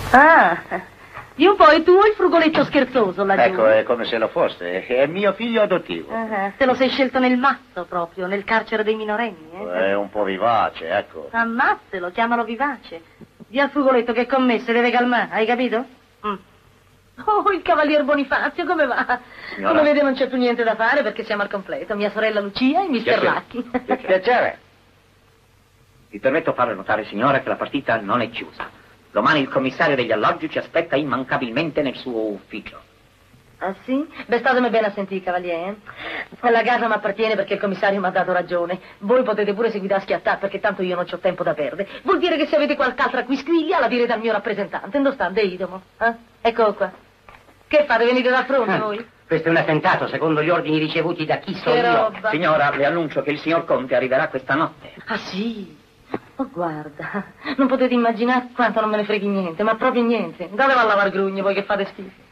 Ah, di un po' e tu il frugoletto scherzoso laggiù. Ecco, è come se lo fosse. È mio figlio adottivo. Te lo sei scelto nel mazzo proprio, nel carcere dei minorenni, È un po' vivace, ecco. Ammazzelo, chiamalo vivace. Di al frugoletto che commesse deve calmare, hai capito? Oh, il cavalier Bonifazio, come va? Signora. Come vede non c'è più niente da fare perché siamo al completo. Mia sorella Lucia e Mister Lacchi. Piacere. Vi permetto farle notare, signora, che la partita non è chiusa. Domani il commissario degli alloggi ci aspetta immancabilmente nel suo ufficio. Ah, sì? Beh, statemi bene a sentire, cavaliere. La casa mi appartiene perché il commissario mi ha dato ragione. Voi potete pure seguire a schiattare perché tanto io non c'ho tempo da perdere. Vuol dire che se avete qualche altra quisquiglia la direte al mio rappresentante. Indostante, idemo. Ecco qua. Che fate? Venite da fronte voi? Questo è un attentato, secondo gli ordini ricevuti da chi sono Che io. roba. Signora, le annuncio che il signor Conte arriverà questa notte. Ah, sì? Oh, guarda, non potete immaginare quanto non me ne freghi niente, ma proprio niente. Dove va a lavar grugne voi che fate schifo?